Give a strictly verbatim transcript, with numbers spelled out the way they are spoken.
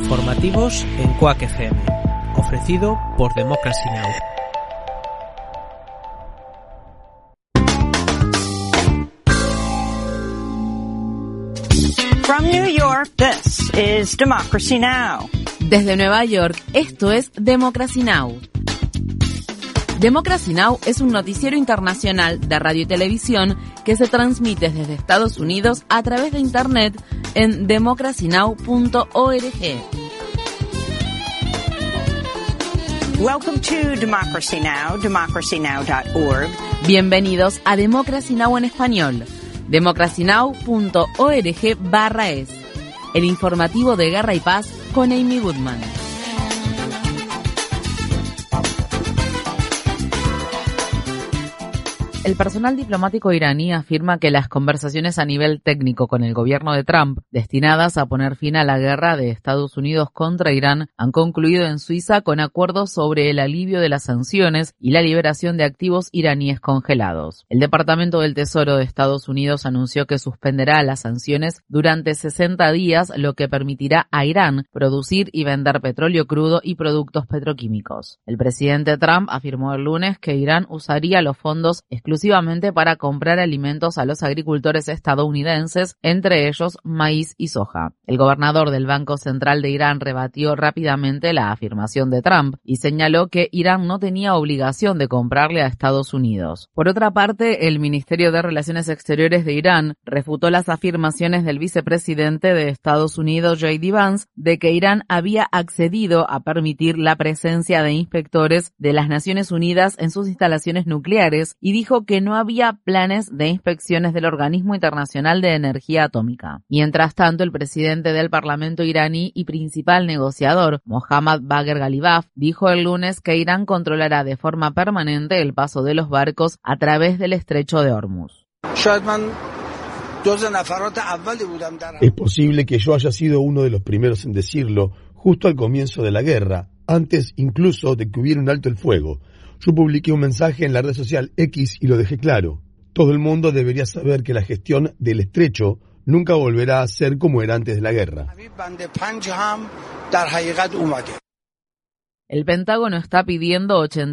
Informativos en Quack F M, ofrecido por Democracy Now! From New York, this is Democracy Now! Desde Nueva York, esto es Democracy Now! Democracy Now! Es un noticiero internacional de radio y televisión que se transmite desde Estados Unidos a través de Internet en democracy now punto org. Welcome to Democracy Now!, democracy now dot org. Bienvenidos a Democracy Now! En español, democracy now punto org barra es, el informativo de Guerra y Paz con Amy Goodman. El personal diplomático iraní afirma que las conversaciones a nivel técnico con el gobierno de Trump, destinadas a poner fin a la guerra de Estados Unidos contra Irán, han concluido en Suiza con acuerdos sobre el alivio de las sanciones y la liberación de activos iraníes congelados. El Departamento del Tesoro de Estados Unidos anunció que suspenderá las sanciones durante sesenta días, lo que permitirá a Irán producir y vender petróleo crudo y productos petroquímicos. El presidente Trump afirmó el lunes que Irán usaría los fondos exclusivamente exclusivamente para comprar alimentos a los agricultores estadounidenses, entre ellos maíz y soja. El gobernador del Banco Central de Irán rebatió rápidamente la afirmación de Trump y señaló que Irán no tenía obligación de comprarle a Estados Unidos. Por otra parte, el Ministerio de Relaciones Exteriores de Irán refutó las afirmaciones del vicepresidente de Estados Unidos, J D Vance, de que Irán había accedido a permitir la presencia de inspectores de las Naciones Unidas en sus instalaciones nucleares y dijo que no había planes de inspecciones del Organismo Internacional de Energía Atómica. Mientras tanto, el presidente del Parlamento iraní y principal negociador, Mohammad Bagher Ghalibaf, dijo el lunes que Irán controlará de forma permanente el paso de los barcos a través del estrecho de Hormuz. Es posible que yo haya sido uno de los primeros en decirlo justo al comienzo de la guerra, antes incluso de que hubiera un alto el fuego. Yo publiqué un mensaje en la red social X y lo dejé claro. Todo el mundo debería saber que la gestión del estrecho nunca volverá a ser como era antes de la guerra. El Pentágono está pidiendo ochenta